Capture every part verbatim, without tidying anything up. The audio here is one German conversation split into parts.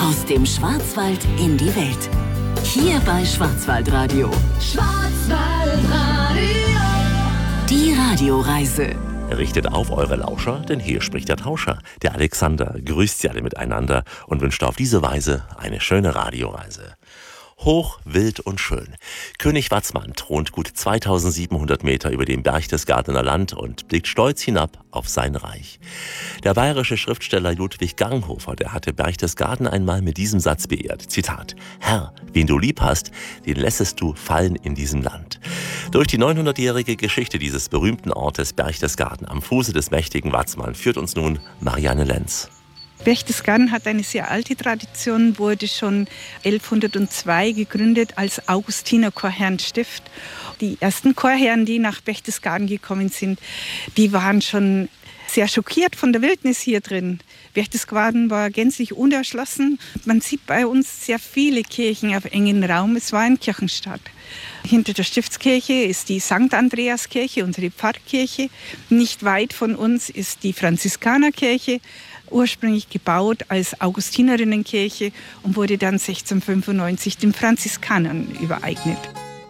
Aus dem Schwarzwald in die Welt. Hier bei Schwarzwaldradio. Schwarzwaldradio. Die Radioreise. Richtet auf eure Lauscher, denn hier spricht der Tauscher. Der Alexander grüßt sie alle miteinander und wünscht auf diese Weise eine schöne Radioreise. Hoch, wild und schön. König Watzmann thront gut zweitausendsiebenhundert Meter über dem Berchtesgadener Land und blickt stolz hinab auf sein Reich. Der bayerische Schriftsteller Ludwig Ganghofer, der hatte Berchtesgaden einmal mit diesem Satz beehrt. Zitat: Herr, wen du lieb hast, den lässest du fallen in diesem Land. Durch die neunhundertjährige Geschichte dieses berühmten Ortes Berchtesgaden am Fuße des mächtigen Watzmann führt uns nun Marianne Lenz. Berchtesgaden hat eine sehr alte Tradition, wurde schon elfhundertzwei gegründet als Augustiner-Chorherrenstift. Die ersten Chorherren, die nach Berchtesgaden gekommen sind, die waren schon sehr schockiert von der Wildnis hier drin. Berchtesgaden war gänzlich unerschlossen. Man sieht bei uns sehr viele Kirchen auf engem Raum. Es war eine Kirchenstadt. Hinter der Stiftskirche ist die Sankt Andreaskirche, unsere Pfarrkirche. Nicht weit von uns ist die Franziskanerkirche, ursprünglich gebaut als Augustinerrinnenkirche und wurde dann sechzehnhundertfünfundneunzig den Franziskanern übereignet.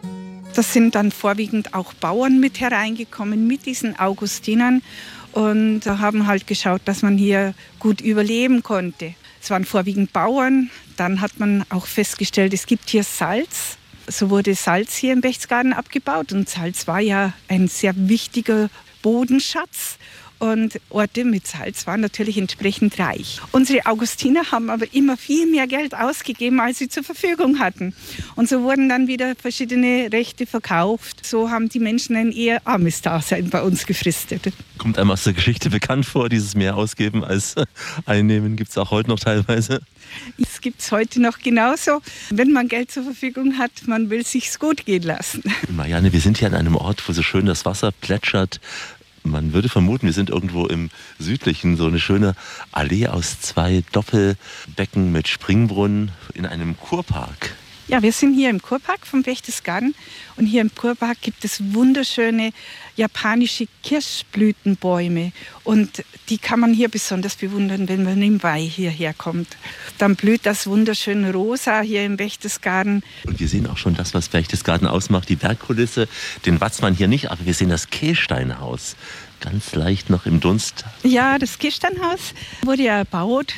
Das sind dann vorwiegend auch Bauern mit hereingekommen mit diesen Augustinern und haben halt geschaut, dass man hier gut überleben konnte. Es waren vorwiegend Bauern. Dann hat man auch festgestellt, es gibt hier Salz. So wurde Salz hier im Berchtesgaden abgebaut und Salz war ja ein sehr wichtiger Bodenschatz. Und Orte mit Salz waren natürlich entsprechend reich. Unsere Augustiner haben aber immer viel mehr Geld ausgegeben, als sie zur Verfügung hatten. Und so wurden dann wieder verschiedene Rechte verkauft. So haben die Menschen ein eher armes Dasein bei uns gefristet. Kommt einem aus der Geschichte bekannt vor, dieses mehr ausgeben als einnehmen, gibt es auch heute noch teilweise? Es gibt es heute noch genauso. Wenn man Geld zur Verfügung hat, man will es sich gut gehen lassen. Marianne, wir sind hier an einem Ort, wo so schön das Wasser plätschert. Man würde vermuten, wir sind irgendwo im Südlichen, so eine schöne Allee aus zwei Doppelbecken mit Springbrunnen in einem Kurpark. Ja, wir sind hier im Kurpark von Berchtesgaden und hier im Kurpark gibt es wunderschöne japanische Kirschblütenbäume und die kann man hier besonders bewundern, wenn man im Mai hierher kommt. Dann blüht das wunderschön rosa hier im Berchtesgaden. Und wir sehen auch schon das, was Berchtesgaden ausmacht, die Bergkulisse, den Watzmann hier nicht, aber wir sehen das Kehlsteinhaus. Ganz leicht noch im Dunst. Ja, das Kehlsteinhaus wurde ja erbaut